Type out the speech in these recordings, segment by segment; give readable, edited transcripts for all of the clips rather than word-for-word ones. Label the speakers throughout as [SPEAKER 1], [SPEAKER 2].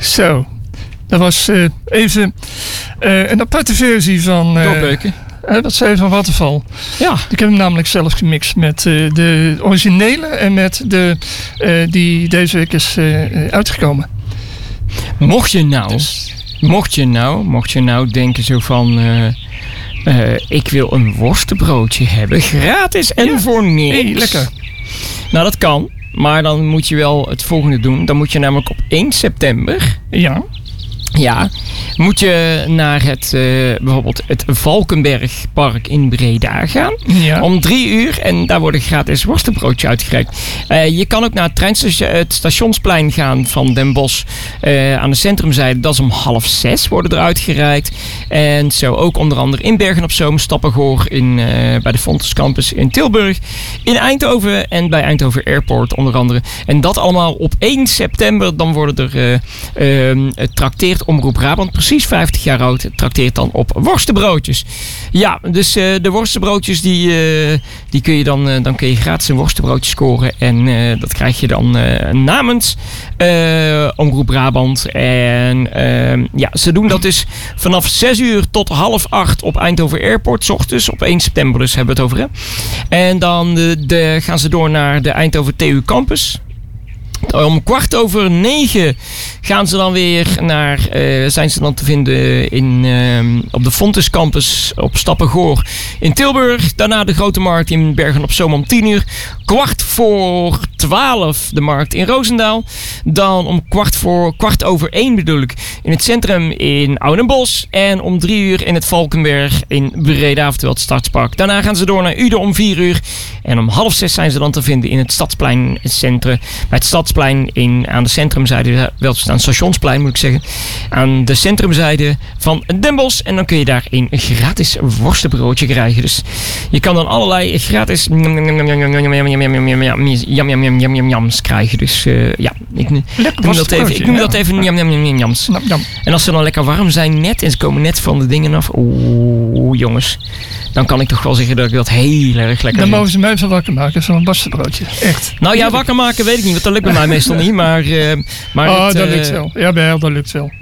[SPEAKER 1] Zo, dat was even een aparte versie van...
[SPEAKER 2] Doorbeuken.
[SPEAKER 1] Wat zei je van Waterval?
[SPEAKER 2] Ja.
[SPEAKER 1] Ik heb hem namelijk zelf gemixt met de originele en met de die deze week is uitgekomen.
[SPEAKER 2] Mocht je nou denken zo van... ik wil een worstenbroodje hebben, gratis en voor niks.
[SPEAKER 1] Hey, lekker.
[SPEAKER 2] Nou, dat kan. Maar dan moet je wel het volgende doen. Dan moet je namelijk op 1 september... Ja, moet je naar bijvoorbeeld het Valkenbergpark in Breda gaan. Ja. Om 3:00 en daar wordt een gratis worstenbroodje uitgereikt. Je kan ook naar het stationsplein gaan van Den Bosch aan de centrumzijde. Dat is om 5:30 worden er uitgereikt. En zo ook onder andere in Bergen op Zoom, Stappengoor, bij de Fontes Campus in Tilburg. In Eindhoven en bij Eindhoven Airport onder andere. En dat allemaal op 1 september. Dan worden er trakteerd Omroep Brabant, precies 50 jaar oud, trakteert dan op worstenbroodjes. Ja, dus de worstenbroodjes die kun je dan kun je gratis een worstenbroodje scoren en dat krijg je dan namens Omroep Brabant. En ze doen dat dus vanaf 6:00 tot 7:30 op Eindhoven Airport, 's ochtends op 1 september dus hebben we het over. Hè? En dan gaan ze door naar de Eindhoven TU Campus. Om 8:45 gaan ze dan weer zijn ze dan te vinden op de Fontes Campus op Stappengoor in Tilburg. Daarna de Grote Markt in Bergen op Zoom om 10:00. 11:15 de markt in Roosendaal. Dan om 1:15 bedoel ik in het centrum in Oudenbosch. En om 3:00 in het Valkenberg in Breda, oftewel het Stadspark. Daarna gaan ze door naar Uden om 4:00. En om 5:30 zijn ze dan te vinden in het Stadsplein centrum. Bij het Stadsplein aan de centrumzijde, wel aan het stationsplein moet ik zeggen. Aan de centrumzijde van Den Bosch. En dan kun je daar een gratis worstenbroodje krijgen. Dus je kan dan allerlei gratis jams krijgen. Dus ik noem dat even jams. En als ze dan lekker warm zijn net en ze komen net van de dingen af. Oeh, jongens. Dan kan ik toch wel zeggen dat ik dat heel erg lekker vind.
[SPEAKER 1] Dan mogen ze mij even wakker maken, zo'n worstenbroodje. Echt.
[SPEAKER 2] Nou ja, wakker maken weet ik niet, want dat lukt bij mij meestal niet. Maar
[SPEAKER 1] dat lukt wel. Jawel, dat lukt wel.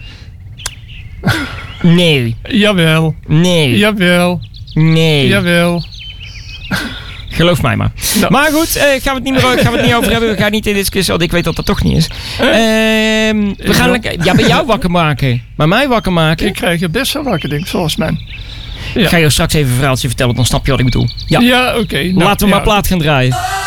[SPEAKER 2] Nee.
[SPEAKER 1] Jawel.
[SPEAKER 2] Nee.
[SPEAKER 1] Jawel.
[SPEAKER 2] Nee.
[SPEAKER 1] Jawel.
[SPEAKER 2] Geloof mij maar. Nou. Maar goed, gaan we het niet over hebben. We gaan niet in discussiëren, want ik weet dat dat toch niet is. We gaan lekker bij jou wakker maken. Maar mij wakker maken.
[SPEAKER 1] Ik krijg je best wel wakker, denk ik, zoals mij.
[SPEAKER 2] Ja. Ik ga je straks even een verhaaltje vertellen, dan snap je wat ik bedoel.
[SPEAKER 1] Ja, oké.
[SPEAKER 2] Laten we maar plaat gaan draaien.